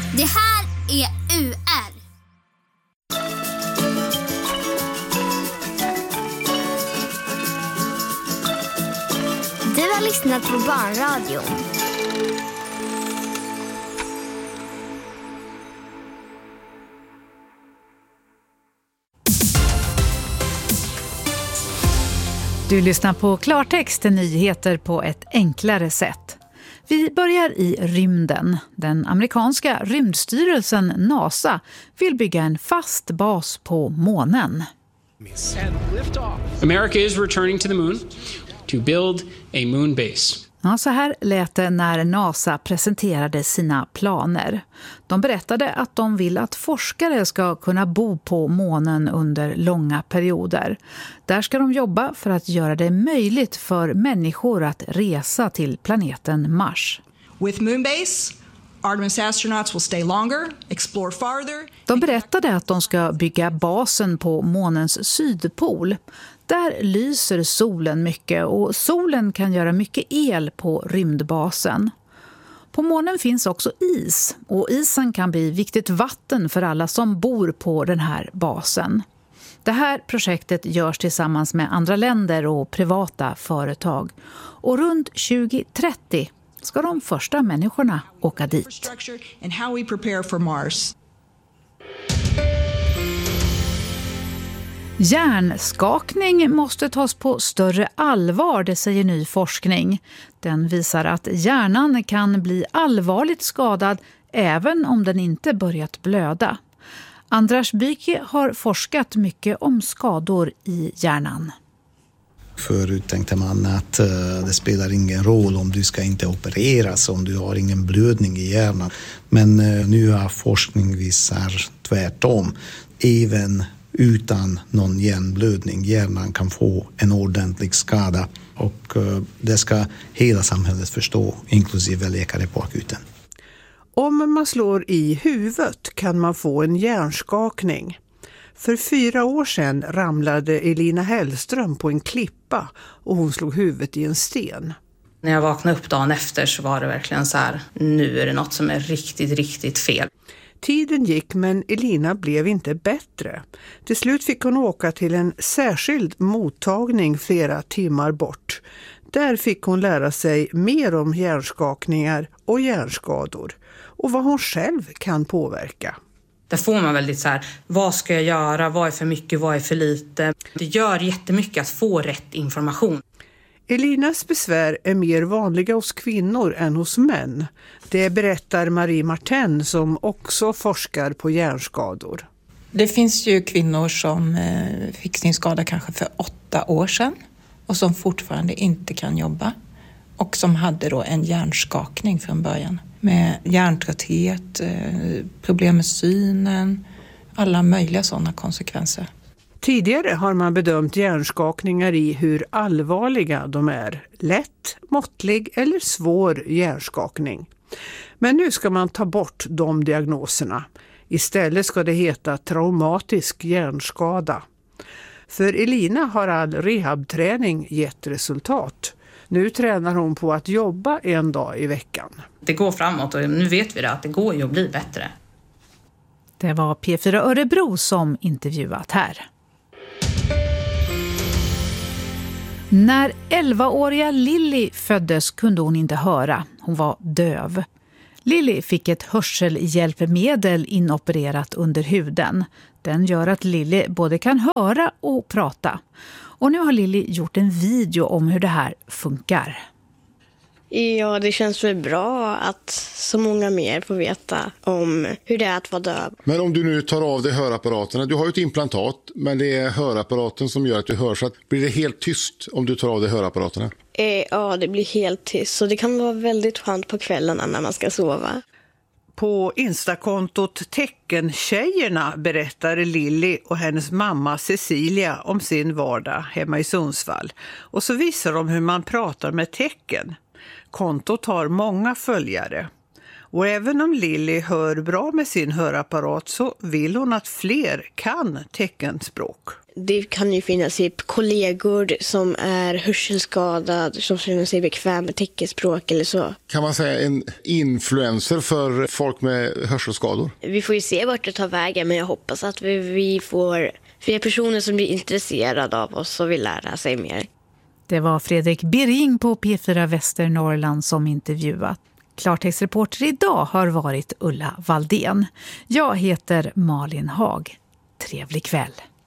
Det här är UR. Du har lyssnat på Barnradion. Du lyssnar på Klartext, nyheter på ett enklare sätt. Vi börjar i rymden. Den amerikanska rymdstyrelsen NASA vill bygga en fast bas på månen. America is returning to the moon to build a moon base. Ja, så här lät det när NASA presenterade sina planer. De berättade att de vill att forskare ska kunna bo på månen under långa perioder. Där ska de jobba för att göra det möjligt för människor att resa till planeten Mars. With Moonbase, Artemis astronauts will stay longer, explore farther. De berättade att de ska bygga basen på månens sydpol. Där lyser solen mycket och solen kan göra mycket el på rymdbasen. På månen finns också is och isen kan bli viktigt vatten för alla som bor på den här basen. Det här projektet görs tillsammans med andra länder och privata företag. Och runt 2030 ska de första människorna åka dit. Hjärnskakning måste tas på större allvar, det säger ny forskning. Den visar att hjärnan kan bli allvarligt skadad även om den inte börjat blöda. Andras Byke har forskat mycket om skador i hjärnan. Förut tänkte man att det spelar ingen roll om du ska inte opereras, om du har ingen blödning i hjärnan. Men nu har forskning visar tvärtom. Även utan någon hjärnblödning, hjärnan kan få en ordentlig skada. Och det ska hela samhället förstå, inklusive läkare på akuten. Om man slår i huvudet kan man få en hjärnskakning. För 4 år sedan ramlade Elina Hellström på en klippa och hon slog huvudet i en sten. När jag vaknade upp dagen efter så var det verkligen så här, nu är det något som är riktigt, riktigt fel. Tiden gick men Elina blev inte bättre. Till slut fick hon åka till en särskild mottagning flera timmar bort. Där fick hon lära sig mer om hjärnskakningar och hjärnskador och vad hon själv kan påverka. Där får man väldigt så här, vad ska jag göra, vad är för mycket, vad är för lite. Det gör jättemycket att få rätt information. Elinas besvär är mer vanliga hos kvinnor än hos män. Det berättar Marie Martin som också forskar på hjärnskador. Det finns ju kvinnor som fick sin skada kanske för 8 år sedan och som fortfarande inte kan jobba. Och som hade då en hjärnskakning från början med hjärntrötthet, problem med synen, alla möjliga sådana konsekvenser. Tidigare har man bedömt hjärnskakningar i hur allvarliga de är. Lätt, måttlig eller svår hjärnskakning. Men nu ska man ta bort de diagnoserna. Istället ska det heta traumatisk hjärnskada. För Elina har all rehabträning gett resultat. Nu tränar hon på att jobba 1 dag i veckan. Det går framåt och nu vet vi att det går ju att bli bättre. Det var P4 Örebro som intervjuat här. När 11-åriga Lilly föddes kunde hon inte höra. Hon var döv. Lilly fick ett hörselhjälpmedel inopererat under huden. Den gör att Lilly både kan höra och prata. Och nu har Lilly gjort en video om hur det här funkar. Ja, det känns väl bra att så många mer får veta om hur det är att vara döv. Men om du nu tar av dig hörapparaterna, du har ju ett implantat, men det är hörapparaten som gör att du hör, så att blir det helt tyst om du tar av dig hörapparaterna? Ja, det blir helt tyst, så det kan vara väldigt skönt på kvällarna när man ska sova. På Instakontot Teckentjejerna berättar Lilly och hennes mamma Cecilia om sin vardag hemma i Sundsvall. Och så visar de hur man pratar med tecken. Kontot har många följare. Och även om Lilly hör bra med sin hörapparat så vill hon att fler kan teckenspråk. Det kan ju finnas kollegor som är hörselskadade som känner sig bekväm med teckenspråk eller så. Kan man säga en influencer för folk med hörselskador? Vi får ju se vart det tar vägen, men jag hoppas att vi får fler personer som blir intresserade av oss och vill lära sig mer. Det var Fredrik Birring på P4 Västernorrland som intervjuat. Klartextreporter idag har varit Ulla Valdén. Jag heter Malin Hag. Trevlig kväll.